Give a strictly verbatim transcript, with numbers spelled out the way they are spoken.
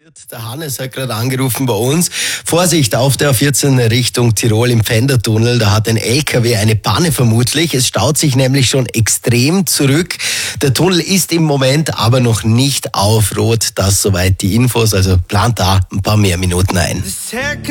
Der Hannes hat gerade angerufen bei uns. Vorsicht, auf der A vierzehn Richtung Tirol im Pfändertunnel. Da hat ein L K W eine Panne vermutlich. Es staut sich nämlich schon extrem zurück. Der Tunnel ist im Moment aber noch nicht auf Rot. Das soweit die Infos. Also plant da ein paar mehr Minuten ein.